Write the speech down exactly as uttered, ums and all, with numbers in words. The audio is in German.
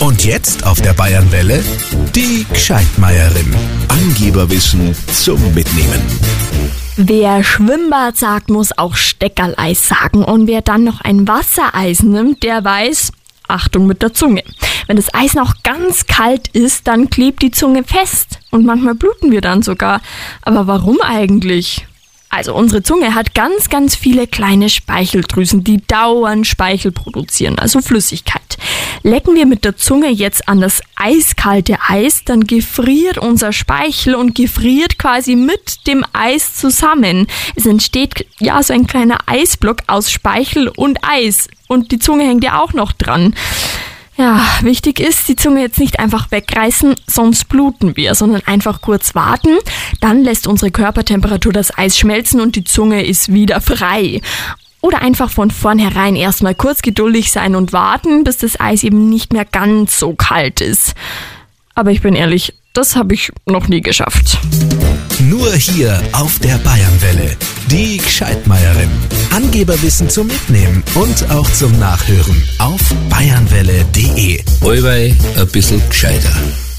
Und jetzt auf der Bayernwelle die Gscheitmeierin. Angeberwissen zum Mitnehmen. Wer Schwimmbad sagt, muss auch Steckerleis sagen. Und wer dann noch ein Wassereis nimmt, der weiß, Achtung mit der Zunge. Wenn das Eis noch ganz kalt ist, dann klebt die Zunge fest. Und manchmal bluten wir dann sogar. Aber warum eigentlich? Also unsere Zunge hat ganz, ganz viele kleine Speicheldrüsen, die dauernd Speichel produzieren, also Flüssigkeit. Lecken wir mit der Zunge jetzt an das eiskalte Eis, dann gefriert unser Speichel und gefriert quasi mit dem Eis zusammen. Es entsteht ja so ein kleiner Eisblock aus Speichel und Eis und die Zunge hängt ja auch noch dran. Ja, wichtig ist, die Zunge jetzt nicht einfach wegreißen, sonst bluten wir, sondern einfach kurz warten. Dann lässt unsere Körpertemperatur das Eis schmelzen und die Zunge ist wieder frei. Oder einfach von vornherein erstmal kurz geduldig sein und warten, bis das Eis eben nicht mehr ganz so kalt ist. Aber ich bin ehrlich, das habe ich noch nie geschafft. Nur hier auf der Bayernwelle. Die Gscheitmeierin. Angeberwissen zum Mitnehmen und auch zum Nachhören auf bayernwelle punkt de. Allweil ein bisschen gescheiter.